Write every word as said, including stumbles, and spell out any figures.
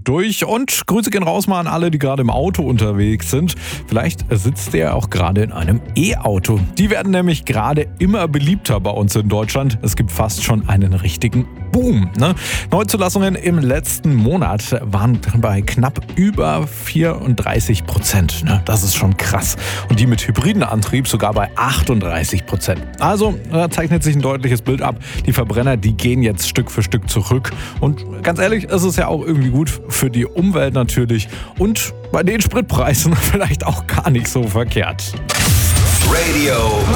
durch. Und Grüße gehen raus mal an alle, die gerade im Auto unterwegs sind. Vielleicht sitzt ihr auch gerade in einem E-Auto. Die werden nämlich gerade immer beliebter bei uns in Deutschland. Es gibt fast schon einen richtigen Boom. Ne? Neuzulassungen im letzten Monat waren bei knapp über vierunddreißig Prozent. Ne? Das ist schon krass. Und die mit hybriden Antrieb sogar bei achtunddreißig Prozent. Also da zeichnet sich ein deutliches Bild ab. Die Verbrenner, die gehen jetzt Stück für Stück zurück. Und ganz ehrlich, es ist ja auch irgendwie gut für die Umwelt natürlich. Und bei den Spritpreisen vielleicht auch gar nicht so verkehrt. Radio